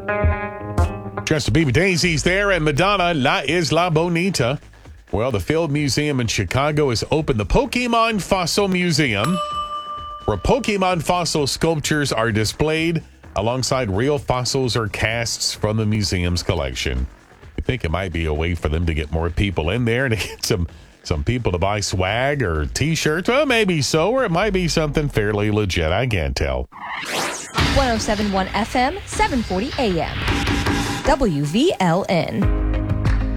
Justin Bieber, Daisy's there, and Madonna, La Isla Bonita. Well, the Field Museum in Chicago has opened the Pokemon Fossil Museum, where Pokemon fossil sculptures are displayed alongside real fossils or casts from the museum's collection. You think it might be a way for them to get more people in there and to get some people to buy swag or T-shirts? Well, maybe so, or it might be something fairly legit. I can't tell. 107.1 FM, 740 AM. WVLN.